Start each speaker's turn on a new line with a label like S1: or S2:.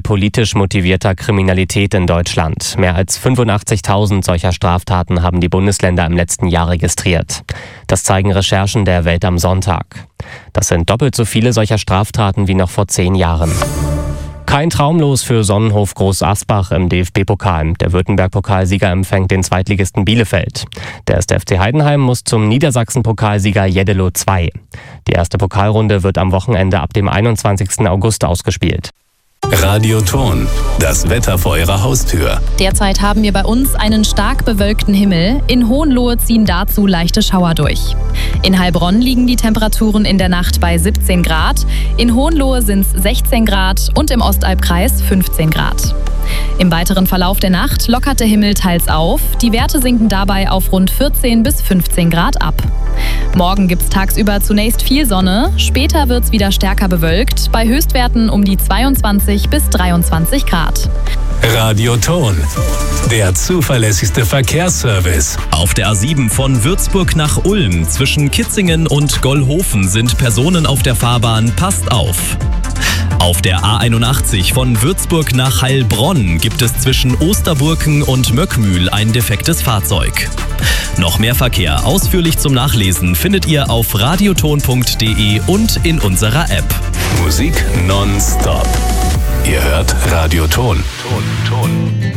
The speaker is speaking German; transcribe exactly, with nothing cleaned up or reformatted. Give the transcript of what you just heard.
S1: politisch motivierter Kriminalität in Deutschland. Mehr als fünfundachtzigtausend solcher Straftaten haben die Bundesländer im letzten Jahr registriert. Das zeigen Recherchen der Welt am Sonntag. Das sind doppelt so viele solcher Straftaten wie noch vor zehn Jahren. Kein Traumlos für Sonnenhof Groß Asbach im D F B-Pokal. Der Württemberg-Pokalsieger empfängt den Zweitligisten Bielefeld. Der erste F C Heidenheim muss zum Niedersachsen-Pokalsieger Jeddelo zwei. Die erste Pokalrunde wird am Wochenende ab dem einundzwanzigsten August ausgespielt.
S2: Radioton, das Wetter vor Ihrer Haustür.
S3: Derzeit haben wir bei uns einen stark bewölkten Himmel. In Hohenlohe ziehen dazu leichte Schauer durch. In Heilbronn liegen die Temperaturen in der Nacht bei siebzehn Grad. In Hohenlohe sind es sechzehn Grad und im Ostalbkreis fünfzehn Grad. Im weiteren Verlauf der Nacht lockert der Himmel teils auf. Die Werte sinken dabei auf rund vierzehn bis fünfzehn Grad ab. Morgen gibt es tagsüber zunächst viel Sonne, später wird es wieder stärker bewölkt, bei Höchstwerten um die zweiundzwanzig bis dreiundzwanzig Grad.
S2: Radioton, der zuverlässigste Verkehrsservice.
S4: Auf der A sieben von Würzburg nach Ulm zwischen Kitzingen und Gollhofen sind Personen auf der Fahrbahn. Passt auf! Auf der A einundachtzig von Würzburg nach Heilbronn gibt es zwischen Osterburken und Möckmühl ein defektes Fahrzeug. Noch mehr Verkehr ausführlich zum Nachlesen findet ihr auf radioton punkt de und in unserer App.
S2: Musik nonstop. Ihr hört Radioton. Ton, Ton.